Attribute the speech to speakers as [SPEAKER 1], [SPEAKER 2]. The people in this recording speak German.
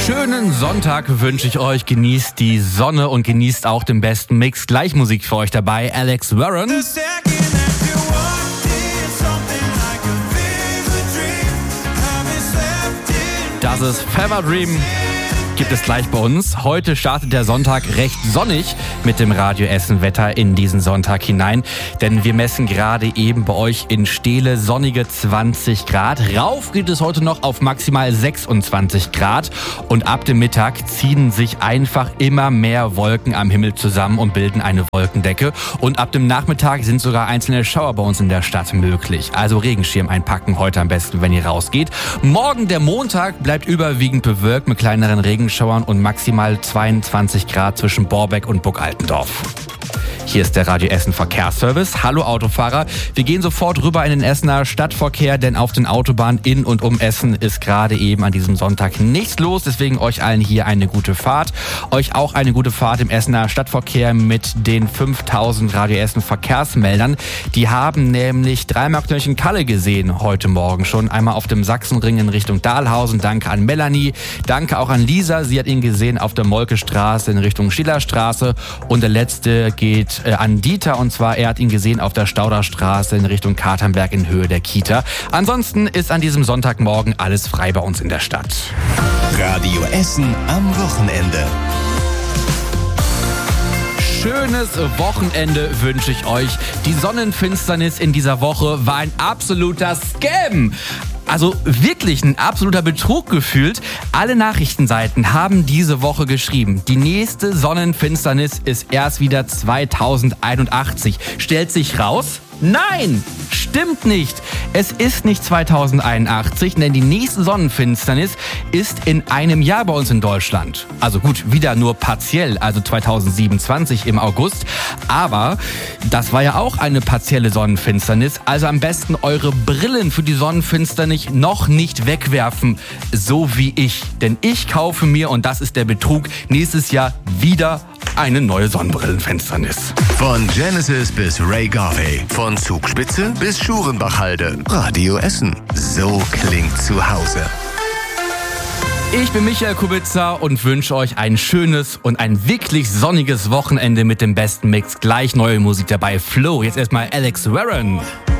[SPEAKER 1] Schönen Sonntag wünsche ich euch. Genießt die Sonne und genießt auch den besten Mix. Gleich Musik für euch dabei. Alex Warren. Das ist Fever Dream. Gibt es gleich bei uns. Heute startet der Sonntag recht sonnig mit dem Radio Essen Wetter in diesen Sonntag hinein. Denn wir messen gerade eben bei euch in Steele sonnige 20 Grad. Rauf geht es heute noch auf maximal 26 Grad. Und ab dem Mittag ziehen sich einfach immer mehr Wolken am Himmel zusammen und bilden eine Wolkendecke. Und ab dem Nachmittag sind sogar einzelne Schauer bei uns in der Stadt möglich. Also Regenschirm einpacken heute am besten, wenn ihr rausgeht. Morgen, der Montag, bleibt überwiegend bewölkt mit kleineren Regenschauern und maximal 22 Grad zwischen Borbeck und Burg Altendorf. Hier ist der Radio Essen Verkehrsservice. Hallo Autofahrer. Wir gehen sofort rüber in den Essener Stadtverkehr, denn auf den Autobahnen in und um Essen ist gerade eben an diesem Sonntag nichts los. Deswegen euch allen hier eine gute Fahrt. Euch auch eine gute Fahrt im Essener Stadtverkehr mit den 5000 Radio Essen Verkehrsmeldern. Die haben nämlich dreimal Knöllchen Kalle gesehen heute Morgen schon. Einmal auf dem Sachsenring in Richtung Dahlhausen. Danke an Melanie. Danke auch an Lisa. Sie hat ihn gesehen auf der Molkestraße in Richtung Schillerstraße. Und der letzte geht an Dieter, und zwar er hat ihn gesehen auf der Stauderstraße in Richtung Katernberg in Höhe der Kita. Ansonsten ist an diesem Sonntagmorgen alles frei bei uns in der Stadt.
[SPEAKER 2] Radio Essen am Wochenende.
[SPEAKER 1] Schönes Wochenende wünsche ich euch. Die Sonnenfinsternis in dieser Woche war ein absoluter Scam. Also wirklich ein absoluter Betrug gefühlt. Alle Nachrichtenseiten haben diese Woche geschrieben, die nächste Sonnenfinsternis ist erst wieder 2081. Stellt sich raus? Nein, stimmt nicht. Es ist nicht 2081, denn die nächste Sonnenfinsternis ist in einem Jahr bei uns in Deutschland. Also gut, wieder nur partiell, also 2027 im August. Aber das war ja auch eine partielle Sonnenfinsternis. Also am besten eure Brillen für die Sonnenfinsternis noch nicht wegwerfen, so wie ich. Denn ich kaufe mir, und das ist der Betrug, nächstes Jahr wieder eine neue Sonnenbrillenfinsternis.
[SPEAKER 2] Von Genesis bis Ray Garvey, von Zugspitze bis Schurenbachhalde. Radio Essen. So klingt zu Hause.
[SPEAKER 1] Ich bin Michael Kubitzer und wünsche euch ein schönes und ein wirklich sonniges Wochenende mit dem besten Mix. Gleich neue Musik dabei. Flo, jetzt erstmal Alex Warren.